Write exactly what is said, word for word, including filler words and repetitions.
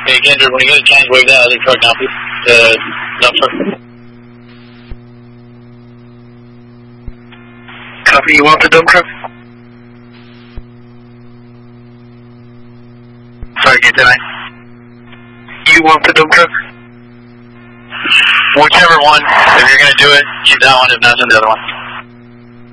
Hey, Kendrick, when you get a chance, wave that other truck down, please. The dump truck. Copy, you want the dump truck? Sorry, get that. You want the dump truck? Whichever one. If you're going to do it, keep that one. If not, then the other one.